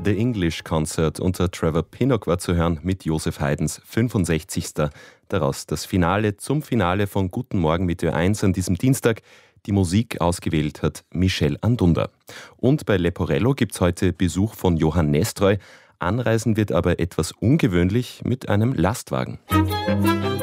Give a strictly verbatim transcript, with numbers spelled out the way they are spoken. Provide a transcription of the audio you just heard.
The English Concert unter Trevor Pinnock war zu hören mit Josef Haydns fünfundsechzigster Daraus das Finale zum Finale von Guten Morgen mit Ö eins an diesem Dienstag. Die Musik ausgewählt hat Michel Andunda. Und bei Leporello gibt's heute Besuch von Johann Nestroy. Anreisen wird aber etwas ungewöhnlich mit einem Lastwagen.